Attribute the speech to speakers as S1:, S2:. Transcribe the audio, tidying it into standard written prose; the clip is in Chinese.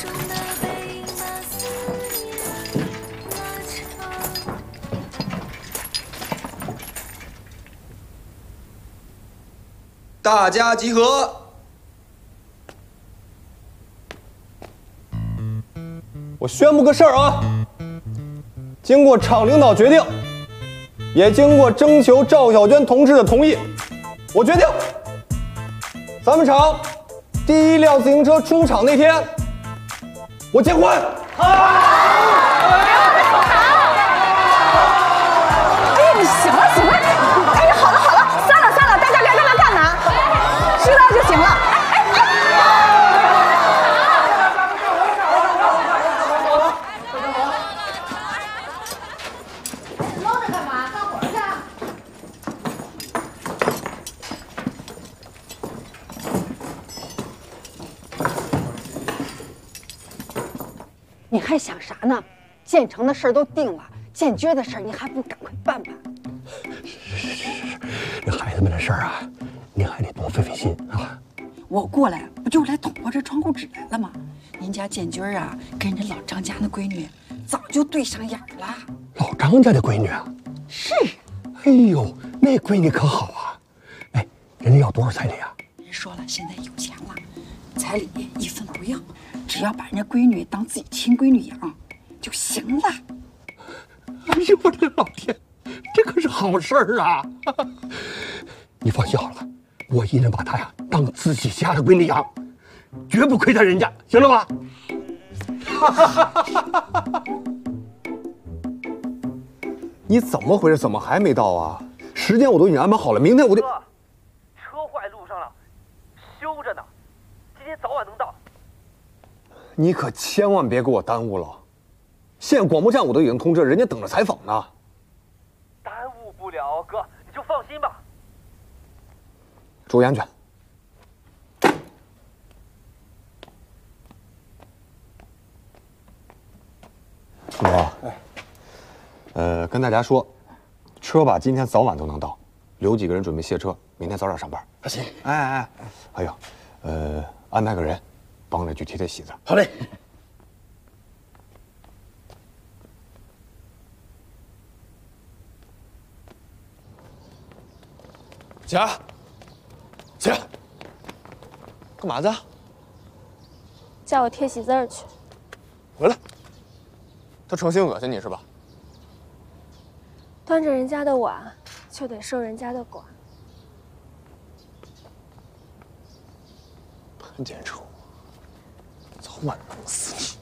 S1: 大家集合！
S2: 我宣布个事儿啊，经过厂领导决定，也经过征求赵小娟同志的同意，我决定，咱们厂第一辆自行车出厂那天，我结婚。
S3: 哎呀，你行了行了，哎呀，好了好了，散了散了，大家别在那干嘛，知道就行了。
S4: 搂着干嘛？干活去。
S3: 你还想啥呢？建成的事儿都定了，建军的事儿你还不赶快办办？
S5: 是，这孩子们的事儿啊，您还得多费费心啊。
S6: 我过来不就是来捅破这窗户纸来了吗？您家建军啊，跟人家老张家那闺女早就对上眼了。
S5: 老张家的闺女啊？
S6: 是。
S5: 哎呦，那闺女可好啊！哎，人家要多少彩礼啊？
S6: 人说了，现在有钱了，彩礼一分不要，只要把人家闺女当自己亲闺女养就行了。
S5: 哎呦，我的老天，这可是好事儿啊！你放心好了，我一定把她呀当自己家的闺女养，绝不亏待人家，行了吧？
S2: 你怎么回事？怎么还没到啊？时间我都已经安排好了，明天我就。
S7: 哥，车坏路上了，修着呢，今天早晚能到。
S2: 你可千万别给我耽误了，现在广播站我都已经通知了，人家等着采访呢。
S7: 耽误不了，哥，你就放心吧。
S2: 注意安全。哥，跟大家说，车吧今天早晚都能到，留几个人准备卸车，明天早点上班。
S5: 行。
S2: 还有，安排个人，帮着去贴贴喜子。
S5: 好嘞。
S2: 姐，姐，干嘛去？
S8: 叫我贴喜字儿去。
S2: 回来。他诚心恶心你是吧？
S8: 端着人家的碗，就得受人家的管。
S2: 潘建楚，早晚弄死你！